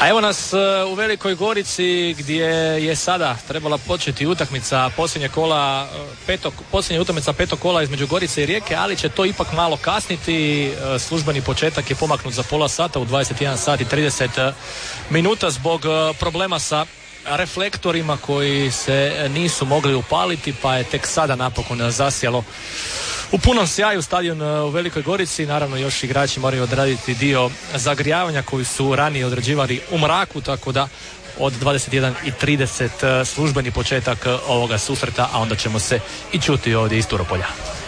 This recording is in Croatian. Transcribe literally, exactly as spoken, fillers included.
A evo nas u Velikoj Gorici gdje je sada trebala početi utakmica posljednje kola, petog, posljednja utakmica petog kola između Gorice i Rijeke, ali će to ipak malo kasniti. Službeni početak je pomaknut za pola sata u dvadeset jedan sat i trideset minuta zbog problema sa reflektorima koji se nisu mogli upaliti, pa je tek sada napokon zasjelo u punom sjaju stadion u Velikoj Gorici. Naravno još igrači moraju odraditi dio zagrijavanja koji su ranije odrađivali u mraku, tako da od dvadeset jedan i trideset službeni početak ovoga susreta, a onda ćemo se i čuti ovdje iz Turopolja.